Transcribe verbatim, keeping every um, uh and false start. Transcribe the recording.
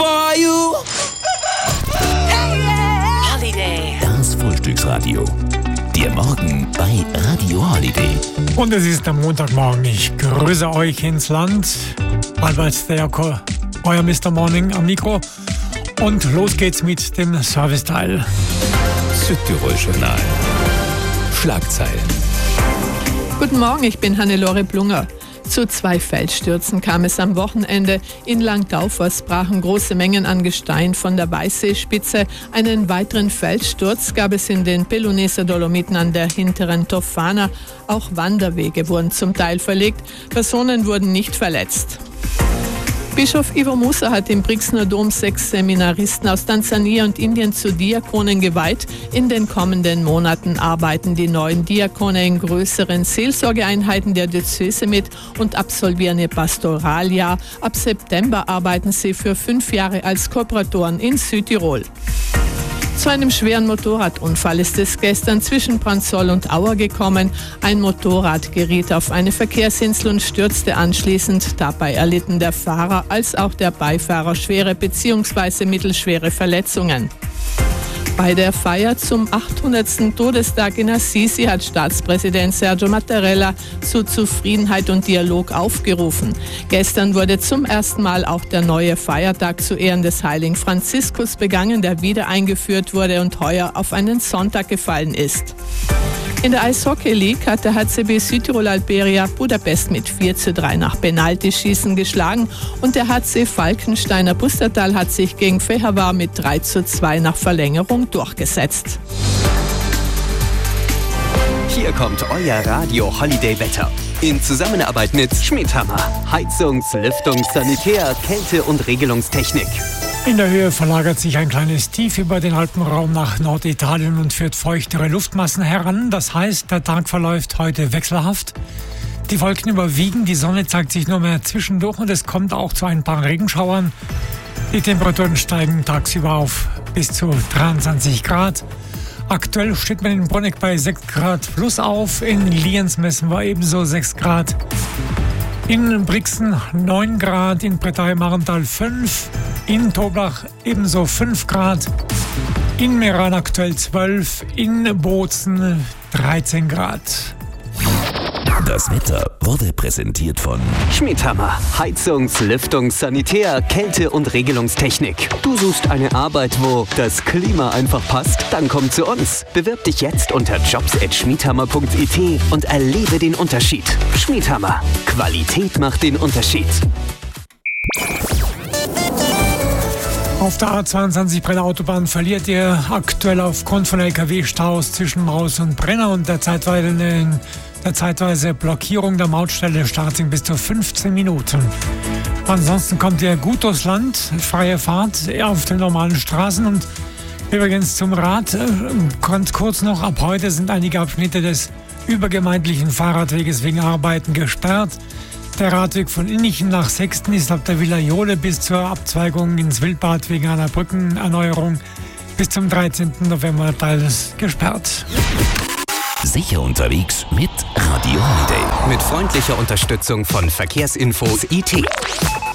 for you. Holiday. Das Frühstücksradio. Der Morgen bei Radio Holiday. Und es ist am Montagmorgen. Ich grüße euch ins Land. Albert Derko, euer Mister Morning am Mikro. Und los geht's mit dem Serviceteil. Südtirol Journal. Schlagzeilen. Guten Morgen, ich bin Hannelore Blunger. Zu zwei Felsstürzen kam es am Wochenende. In Langtaufers brachen große Mengen an Gestein von der Weißseespitze. Einen weiteren Felssturz gab es in den Peloneser Dolomiten an der hinteren Tofana. Auch Wanderwege wurden zum Teil verlegt. Personen wurden nicht verletzt. Bischof Ivo Musa hat im Brixner Dom sechs Seminaristen aus Tansania und Indien zu Diakonen geweiht. In den kommenden Monaten arbeiten die neuen Diakone in größeren Seelsorgeeinheiten der Diözese mit und absolvieren ihr Pastoraljahr. Ab September arbeiten sie für fünf Jahre als Kooperatoren in Südtirol. Zu einem schweren Motorradunfall ist es gestern zwischen Brandsol und Auer gekommen. Ein Motorrad geriet auf eine Verkehrsinsel und stürzte anschließend. Dabei erlitten der Fahrer als auch der Beifahrer schwere bzw. mittelschwere Verletzungen. Bei der Feier zum achthundertsten Todestag in Assisi hat Staatspräsident Sergio Mattarella zu Zufriedenheit und Dialog aufgerufen. Gestern wurde zum ersten Mal auch der neue Feiertag zu Ehren des heiligen Franziskus begangen, der wieder eingeführt wurde und heuer auf einen Sonntag gefallen ist. In der Eishockey League hat der H C B Südtirol Alberia Budapest mit vier zu drei nach Penaltyschießen geschlagen und der H C Falkensteiner Pustertal hat sich gegen Fehervar mit drei zu zwei nach Verlängerung durchgesetzt. Hier kommt euer Radio Holiday Wetter. In Zusammenarbeit mit Schmidhammer. Heizungs-, Lüftungs-, Sanitär-, Kälte- und Regelungstechnik. In der Höhe verlagert sich ein kleines Tief über den Alpenraum nach Norditalien und führt feuchtere Luftmassen heran. Das heißt, der Tag verläuft heute wechselhaft. Die Wolken überwiegen, die Sonne zeigt sich nur mehr zwischendurch und es kommt auch zu ein paar Regenschauern. Die Temperaturen steigen tagsüber auf bis zu dreiundzwanzig Grad. Aktuell steht man in Bruneck bei sechs Grad plus auf, in Lienz messen wir ebenso sechs Grad. In Brixen neun Grad, in Bretagne-Marental fünf, in Toblach ebenso fünf Grad, in Meran aktuell zwölf, in Bozen dreizehn Grad. Das Wetter wurde präsentiert von Schmidhammer. Heizungs-, Lüftungs-, Sanitär-, Kälte- und Regelungstechnik. Du suchst eine Arbeit, wo das Klima einfach passt? Dann komm zu uns. Bewirb dich jetzt unter jobs at schmidhammer punkt i t und erlebe den Unterschied. Schmidhammer. Qualität macht den Unterschied. Auf der A zweiundzwanzig Brenner Autobahn verliert ihr aktuell aufgrund von L K W-Staus zwischen Maus und Brenner und der zeitweise, der zeitweise Blockierung der Mautstelle Starzing bis zu fünfzehn Minuten. Ansonsten kommt ihr gut durchs Land, freie Fahrt auf den normalen Straßen und übrigens zum Rad, ganz kurz noch, ab heute sind einige Abschnitte des übergemeindlichen Fahrradweges wegen Arbeiten gesperrt. Der Radweg von Innichen nach Sexten ist ab der Villa Jole bis zur Abzweigung ins Wildbad wegen einer Brückenerneuerung bis zum dreizehnten November teils gesperrt. Sicher unterwegs mit Radio Holiday. Mit freundlicher Unterstützung von Verkehrsinfos I T.